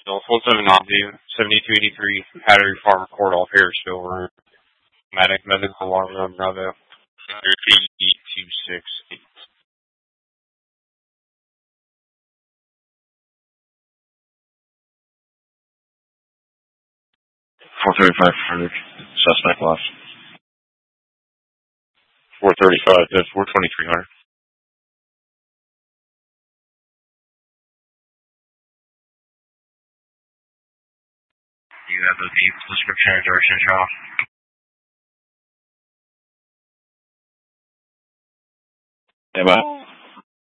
No, 179 7283 Hattery Farm Court off Harrisville Road. Medical Alarm Road, Bravo. 8268. 435 suspect lost. 435, that's 42300. Do you have the description or directions, Charles? Yeah, bye.